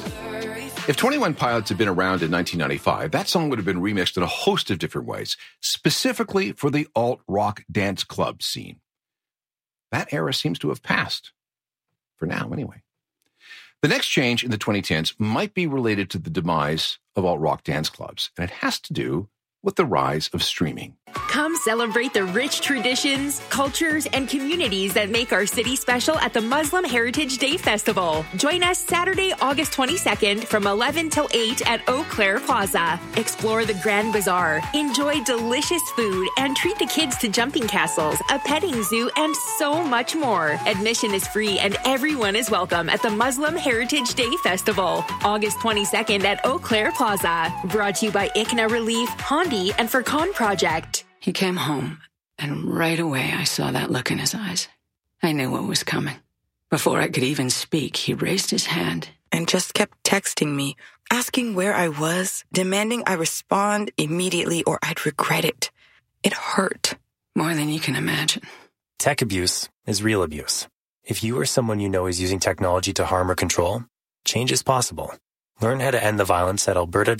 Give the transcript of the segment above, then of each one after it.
If 21 Pilots had been around in 1995, that song would have been remixed in a host of different ways, specifically for the alt-rock dance club scene. That era seems to have passed. For now, anyway. The next change in the 2010s might be related to the demise of alt-rock dance clubs, and it has to do with the rise of streaming. Come celebrate the rich traditions, cultures, and communities that make our city special at the Muslim Heritage Day Festival. Join us Saturday, August 22nd from 11 till 8 at Eau Claire Plaza. Explore the Grand Bazaar, enjoy delicious food, and treat the kids to jumping castles, a petting zoo, and so much more. Admission is free and everyone is welcome at the Muslim Heritage Day Festival, August 22nd at Eau Claire Plaza. Brought to you by ICNA Relief, Hondi, and Furcon Project. He came home, and right away I saw that look in his eyes. I knew what was coming. Before I could even speak, he raised his hand and just kept texting me, asking where I was, demanding I respond immediately or I'd regret it. It hurt. More than you can imagine. Tech abuse is real abuse. If you or someone you know is using technology to harm or control, change is possible. Learn how to end the violence at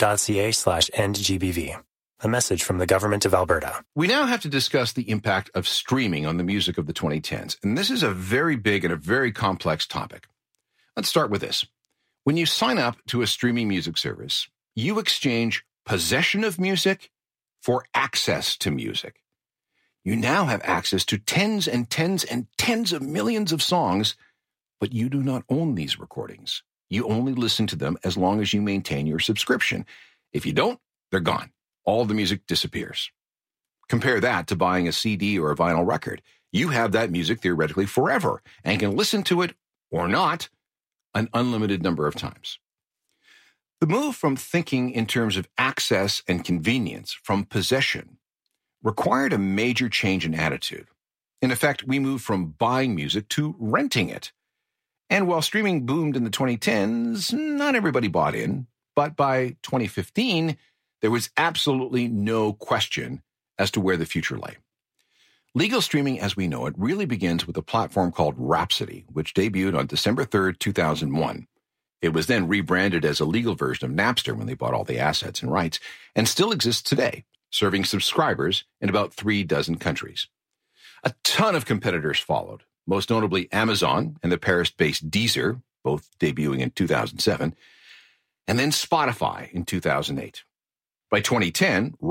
alberta.ca/endgbv. A message from the Government of Alberta. We now have to discuss the impact of streaming on the music of the 2010s, and this is a very big and a very complex topic. Let's start with this. When you sign up to a streaming music service, you exchange possession of music for access to music. You now have access to tens and tens and tens of millions of songs, but you do not own these recordings. You only listen to them as long as you maintain your subscription. If you don't, they're gone. All the music disappears. Compare that to buying a CD or a vinyl record. You have that music theoretically forever and can listen to it or not an unlimited number of times. The move from thinking in terms of access and convenience from possession required a major change in attitude. In effect, we moved from buying music to renting it. And while streaming boomed in the 2010s, not everybody bought in. But by 2015, there was absolutely no question as to where the future lay. Legal streaming as we know it really begins with a platform called Rhapsody, which debuted on December 3rd, 2001. It was then rebranded as a legal version of Napster when they bought all the assets and rights, and still exists today, serving subscribers in about 36 countries. A ton of competitors followed, most notably Amazon and the Paris-based Deezer, both debuting in 2007, and then Spotify in 2008. By 2010,